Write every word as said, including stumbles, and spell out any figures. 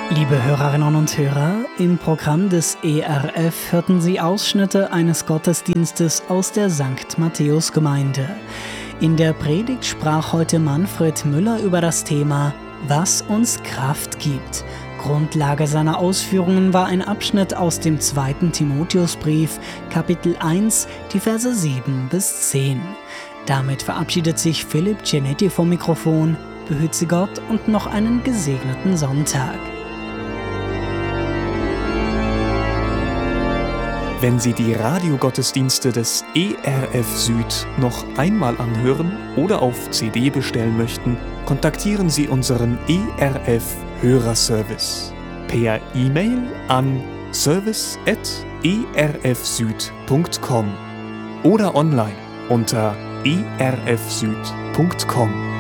Liebe Hörerinnen und Hörer, im Programm des E R F hörten Sie Ausschnitte eines Gottesdienstes aus der Sankt Matthäus-Gemeinde. In der Predigt sprach heute Manfred Müller über das Thema »Was uns Kraft gibt«. Grundlage seiner Ausführungen war ein Abschnitt aus dem zweiten Timotheusbrief, Kapitel eins, die Verse sieben bis zehn. Damit verabschiedet sich Philipp Genetti vom Mikrofon. Behüte Gott und noch einen gesegneten Sonntag. Wenn Sie die Radiogottesdienste des E R F Süd noch einmal anhören oder auf C D bestellen möchten, kontaktieren Sie unseren E R F Hörerservice per E-Mail an service at e r f süd punkt com oder online unter e r f süd punkt com.